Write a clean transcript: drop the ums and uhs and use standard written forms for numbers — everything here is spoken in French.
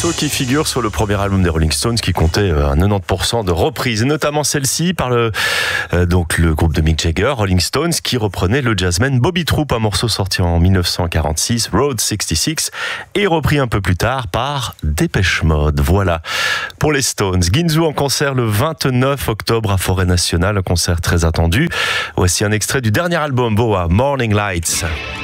morceaux qui figurent sur le premier album des Rolling Stones qui comptait un 90% de reprises, notamment celle-ci par le groupe de Mick Jagger, Rolling Stones, qui reprenait le jazzman Bobby Troup, un morceau sorti en 1946, Road 66, et repris un peu plus tard par Dépêche Mode. Voilà pour les Stones. Ginzu en concert le 29 octobre à Forêt Nationale, un concert très attendu. Voici un extrait du dernier album Boa, Morning Lights.